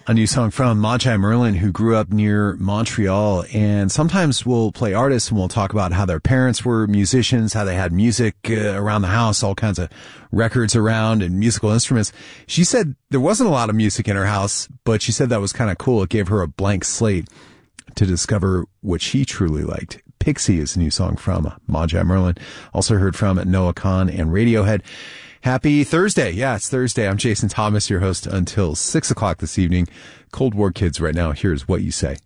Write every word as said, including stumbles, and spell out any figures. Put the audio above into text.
A new song from Magi Merlin, who grew up near Montreal, and sometimes we'll play artists and we'll talk about how their parents were musicians, how they had music uh, around the house, all kinds of records around and musical instruments. She said there wasn't a lot of music in her house, but she said that was kind of cool. It gave her a blank slate to discover what she truly liked. Pixie is a new song from Magi Merlin. Also heard from Noah Kahan and Radiohead. Happy Thursday. Yeah, it's Thursday. I'm Jason Thomas, your host until six o'clock this evening. Cold War Kids right now. Here's What You Say.